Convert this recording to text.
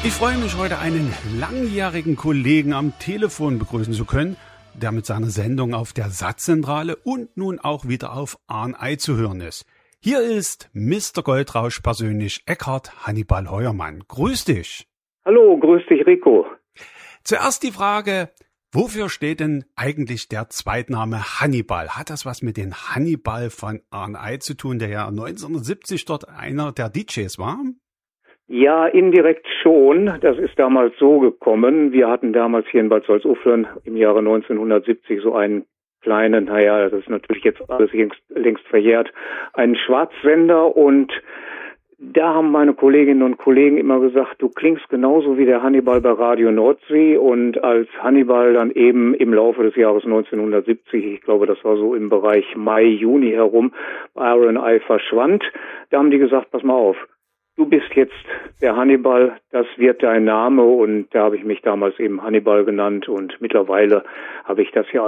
Ich freue mich, heute einen langjährigen Kollegen am Telefon begrüßen zu können, der mit seiner Sendung auf der Satzzentrale und nun auch wieder auf ARN-I zu hören ist. Hier ist Mr. Goldrausch persönlich, Eckhard Hannibal Heuermann. Grüß dich. Hallo, grüß dich, Rico. Zuerst die Frage, wofür steht denn eigentlich der Zweitname Hannibal? Hat das was mit dem Hannibal von ARN-I zu tun, der ja 1970 dort einer der DJs war? Ja, indirekt schon. Das ist damals so gekommen. Wir hatten damals hier in Bad Salzuflen im Jahre 1970 so einen kleinen, das ist natürlich jetzt alles längst verjährt, einen Schwarzsender, und da haben meine Kolleginnen und Kollegen immer gesagt, du klingst genauso wie der Hannibal bei Radio Nordsee. Und als Hannibal dann eben im Laufe des Jahres 1970, ich glaube, das war so im Bereich Mai, Juni herum, bei ARN-I verschwand, da haben die gesagt, pass mal auf, du bist jetzt der Hannibal, das wird dein Name, und da habe ich mich damals eben Hannibal genannt, und mittlerweile habe ich das ja